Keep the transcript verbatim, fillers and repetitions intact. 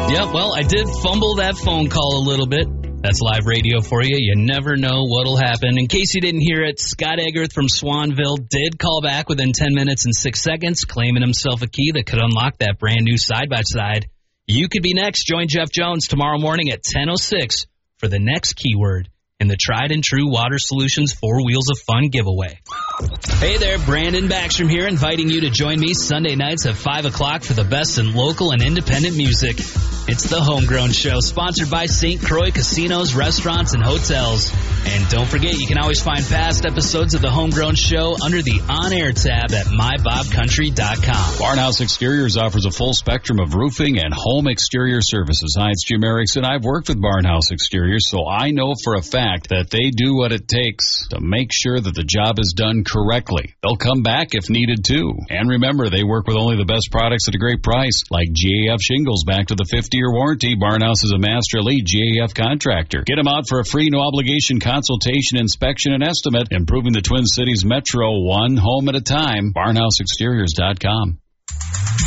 Yep, well, I did fumble that phone call a little bit. That's live radio for you. You never know what'll happen. In case you didn't hear it, Scott Eggert from Swanville did call back within ten minutes and six seconds, claiming himself a key that could unlock that brand new side-by-side. You could be next. Join Jeff Jones tomorrow morning at ten oh six for the next keyword in the tried and true Water Solutions Four Wheels of Fun giveaway. Hey there, Brandon Backstrom here, inviting you to join me Sunday nights at five o'clock for the best in local and independent music. It's the Homegrown Show, sponsored by Saint Croix Casinos, Restaurants, and Hotels. And don't forget, you can always find past episodes of the Homegrown Show under the On-Air tab at my bob country dot com. Barnhouse Exteriors offers a full spectrum of roofing and home exterior services. Hi, it's Jim Erickson. I've worked with Barnhouse Exteriors, so I know for a fact that they do what it takes to make sure that the job is done correctly. They'll come back if needed, too. And remember, they work with only the best products at a great price, like G A F shingles back to the fifty-year warranty. Barnhouse is a Master Elite G A F contractor. Get them out for a free, no-obligation consultation, inspection, and estimate, improving the Twin Cities Metro one home at a time. barnhouse exteriors dot com.